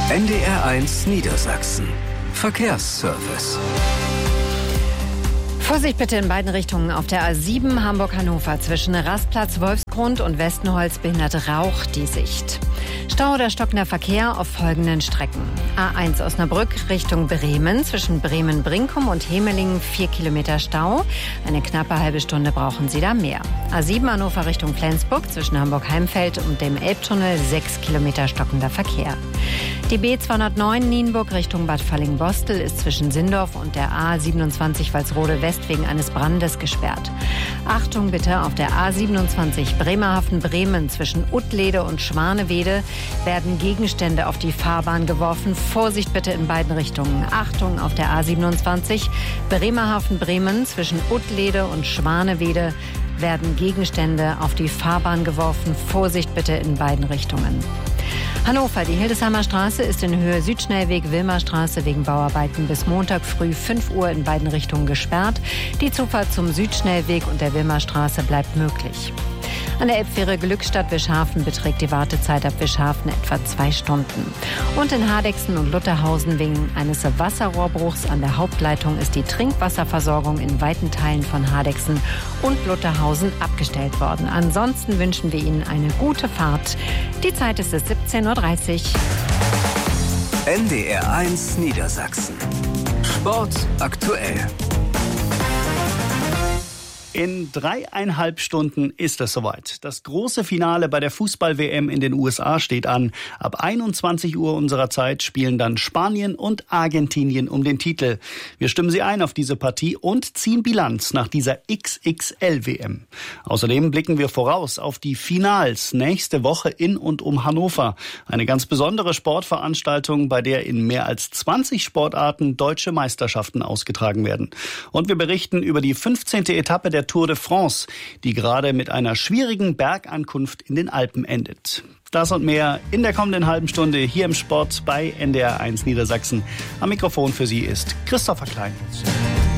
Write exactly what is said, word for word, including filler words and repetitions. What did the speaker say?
N D R eins Niedersachsen. Verkehrsservice. Vorsicht bitte in beiden Richtungen auf der A sieben Hamburg-Hannover. Zwischen Rastplatz Wolfsgrund und Westenholz behindert Rauch die Sicht. Stau oder stockender Verkehr auf folgenden Strecken. A eins Osnabrück Richtung Bremen. Zwischen Bremen-Brinkum und Hemelingen vier Kilometer Stau. Eine knappe halbe Stunde brauchen Sie da mehr. A sieben Hannover Richtung Flensburg. Zwischen Hamburg-Heimfeld und dem Elbtunnel sechs Kilometer stockender Verkehr. Die B zweihundertneun Nienburg Richtung Bad Falling-Bostel ist zwischen Sindorf und der A siebenundzwanzig Walsrode West wegen eines Brandes gesperrt. Achtung bitte, auf der A siebenundzwanzig Bremerhaven-Bremen zwischen Uttlede und Schwanewede werden Gegenstände auf die Fahrbahn geworfen. Vorsicht bitte in beiden Richtungen. Achtung auf der A siebenundzwanzig Bremerhaven-Bremen zwischen Uttlede und Schwanewede werden Gegenstände auf die Fahrbahn geworfen. Vorsicht bitte in beiden Richtungen. Hannover, die Hildesheimer Straße ist in Höhe Südschnellweg Wilmerstraße wegen Bauarbeiten bis Montag früh fünf Uhr in beiden Richtungen gesperrt. Die Zufahrt zum Südschnellweg und der Wilmerstraße bleibt möglich. An der Elbfähre Glückstadt-Wischhafen beträgt die Wartezeit ab Wischhafen etwa zwei Stunden. Und in Hardegsen und Lutherhausen wegen eines Wasserrohrbruchs an der Hauptleitung ist die Trinkwasserversorgung in weiten Teilen von Hardegsen und Lutherhausen abgestellt worden. Ansonsten wünschen wir Ihnen eine gute Fahrt. Die Zeit ist es siebzehn Uhr dreißig. N D R eins Niedersachsen. Sport aktuell. In dreieinhalb Stunden ist es soweit. Das große Finale bei der Fußball-W M in den U S A steht an. Ab einundzwanzig Uhr unserer Zeit spielen dann Spanien und Argentinien um den Titel. Wir stimmen Sie ein auf diese Partie und ziehen Bilanz nach dieser X X L-W M. Außerdem blicken wir voraus auf die Finals nächste Woche in und um Hannover. Eine ganz besondere Sportveranstaltung, bei der in mehr als zwanzig Sportarten deutsche Meisterschaften ausgetragen werden. Und wir berichten über die fünfzehnte Etappe der Tour de France, die gerade mit einer schwierigen Bergankunft in den Alpen endet. Das und mehr in der kommenden halben Stunde hier im Sport bei N D R eins Niedersachsen. Am Mikrofon für Sie ist Christopher Klein.